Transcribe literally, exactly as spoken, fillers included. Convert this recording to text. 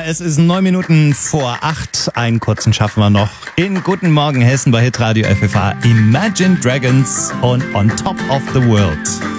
Es ist neun Minuten vor acht. Einen kurzen schaffen wir noch. In Guten Morgen Hessen bei Hitradio F F H. Imagine Dragons und On Top of the World.